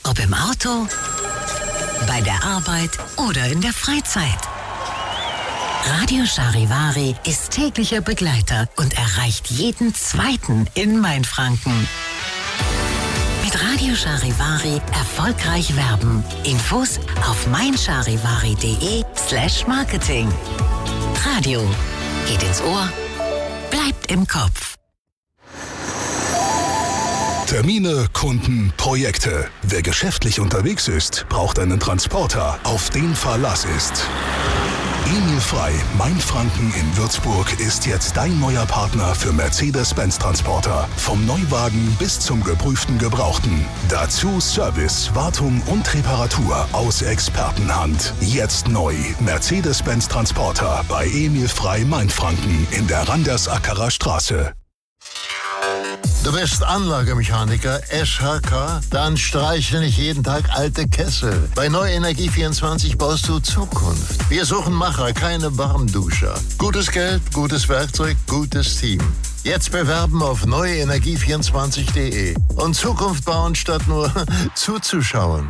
Ob im Auto, bei der Arbeit oder in der Freizeit. Radio Charivari ist täglicher Begleiter und erreicht jeden Zweiten in Mainfranken. Mit Radio Charivari erfolgreich werben. Infos auf meincharivari.de/Marketing. Radio geht ins Ohr, bleibt im Kopf. Termine, Kunden, Projekte. Wer geschäftlich unterwegs ist, braucht einen Transporter, auf den Verlass ist. Emil Frei, Mainfranken in Würzburg, ist jetzt dein neuer Partner für Mercedes-Benz-Transporter. Vom Neuwagen bis zum geprüften Gebrauchten. Dazu Service, Wartung und Reparatur aus Expertenhand. Jetzt neu. Mercedes-Benz-Transporter bei Emil Frei, Mainfranken in der Randersackerer Straße. Du bist Anlagemechaniker, SHK? Dann streichle nicht jeden Tag alte Kessel. Bei Neuenergie24 baust du Zukunft. Wir suchen Macher, keine Warmduscher. Gutes Geld, gutes Werkzeug, gutes Team. Jetzt bewerben auf neuenergie24.de und Zukunft bauen statt nur zuzuschauen.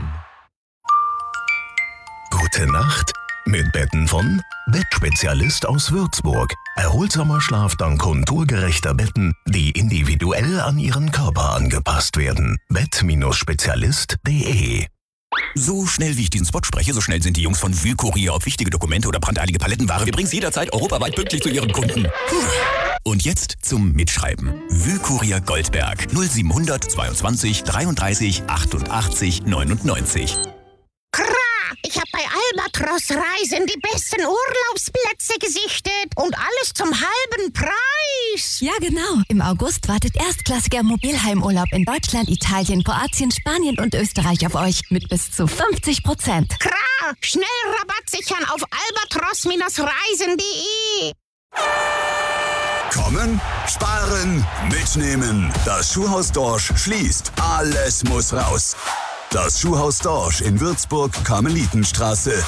Gute Nacht mit Betten von Bettspezialist aus Würzburg. Erholsamer Schlaf dank konturgerechter Betten, die individuell an Ihren Körper angepasst werden. Bett-spezialist.de. So schnell wie ich diesen Spot spreche, so schnell sind die Jungs von Wühlkurier, ob wichtige Dokumente oder brandeilige Palettenware. Wir bringen es jederzeit europaweit pünktlich zu Ihren Kunden. Und jetzt zum Mitschreiben. Wühlkurier Goldberg 0700 22 33 88 99. Ich habe bei Albatros Reisen die besten Urlaubsplätze gesichtet und alles zum halben Preis. Ja, genau. Im August wartet erstklassiger Mobilheimurlaub in Deutschland, Italien, Kroatien, Spanien und Österreich auf euch mit bis zu 50%. Schnell Rabatt sichern auf albatros-reisen.de. Kommen, sparen, mitnehmen. Das Schuhhaus Dorsch schließt. Alles muss raus. Das Schuhhaus Dorsch in Würzburg, Karmelitenstraße.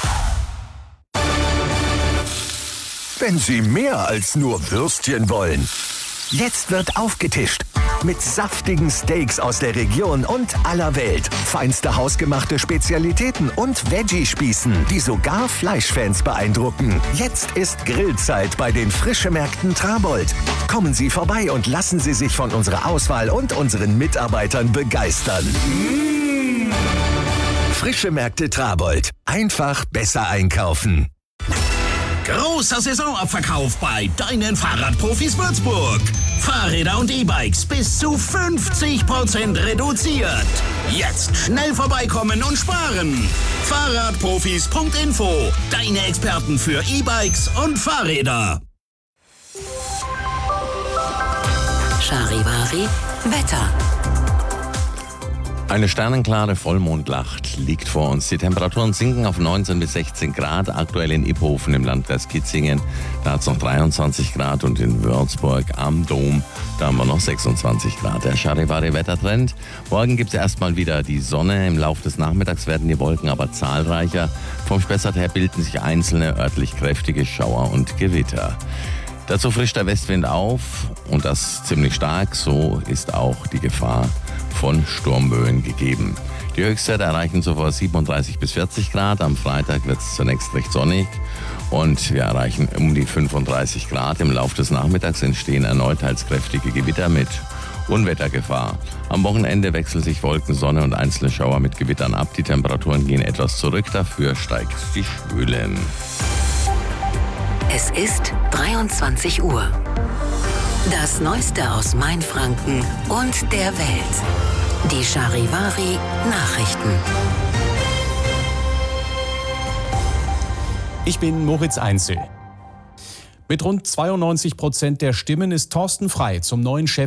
Wenn Sie mehr als nur Würstchen wollen. Jetzt wird aufgetischt. Mit saftigen Steaks aus der Region und aller Welt. Feinste hausgemachte Spezialitäten und Veggie-Spießen, die sogar Fleischfans beeindrucken. Jetzt ist Grillzeit bei den Frischemärkten Trabold. Kommen Sie vorbei und lassen Sie sich von unserer Auswahl und unseren Mitarbeitern begeistern. Frische Märkte Trabold. Einfach besser einkaufen. Großer Saisonabverkauf bei deinen Fahrradprofis Würzburg. Fahrräder und E-Bikes bis zu 50% reduziert. Jetzt schnell vorbeikommen und sparen. Fahrradprofis.info. Deine Experten für E-Bikes und Fahrräder. Charivari Wetter. Eine sternenklare Vollmondnacht liegt vor uns. Die Temperaturen sinken auf 19 bis 16 Grad. Aktuell in Iphofen im Landkreis Kitzingen, da hat es noch 23 Grad. Und in Würzburg am Dom, da haben wir noch 26 Grad. Der Charivari-Wettertrend. Morgen gibt es erstmal wieder die Sonne. Im Laufe des Nachmittags werden die Wolken aber zahlreicher. Vom Spessart her bilden sich einzelne örtlich kräftige Schauer und Gewitter. Dazu frischt der Westwind auf und das ziemlich stark. So ist auch die Gefahr von Sturmböen gegeben. Die Höchstwerte erreichen zuvor 37 bis 40 Grad. Am Freitag wird es zunächst recht sonnig und wir erreichen um die 35 Grad. Im Laufe des Nachmittags entstehen erneut teils kräftige Gewitter mit Unwettergefahr. Am Wochenende wechseln sich Wolken, Sonne und einzelne Schauer mit Gewittern ab. Die Temperaturen gehen etwas zurück, dafür steigt die Schwülen. Es ist 23 Uhr. Das Neueste aus Mainfranken und der Welt. Die Charivari Nachrichten. Ich bin Moritz Einzel. Mit rund 92% der Stimmen ist Thorsten Frey zum neuen Chef